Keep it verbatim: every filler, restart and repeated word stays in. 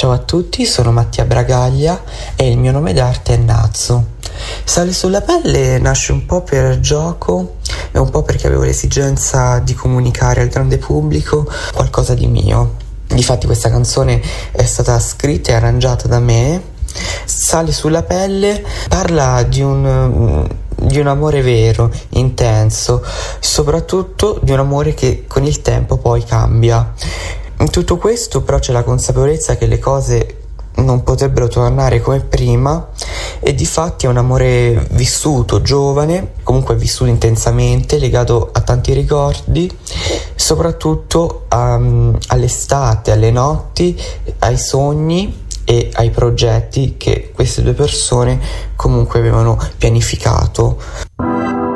Ciao a tutti, sono Mattia Bragaglia e il mio nome d'arte è Nazzo. Sale sulla pelle nasce un po' per gioco e un po' perché avevo l'esigenza di comunicare al grande pubblico qualcosa di mio. Difatti questa canzone è stata scritta e arrangiata da me. Sale sulla pelle parla di un, di un amore vero, intenso, soprattutto di un amore che con il tempo poi cambia. In tutto questo però c'è la consapevolezza che le cose non potrebbero tornare come prima e difatti è un amore vissuto, giovane, comunque vissuto intensamente, legato a tanti ricordi, soprattutto a, all'estate, alle notti, ai sogni e ai progetti che queste due persone comunque avevano pianificato.